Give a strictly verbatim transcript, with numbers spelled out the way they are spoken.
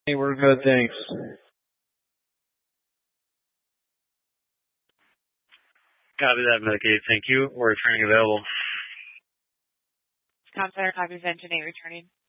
Hey, we're good, thanks. Copy that, Medicaid. Thank you. Or training available. Counselor, copy of engineer returning.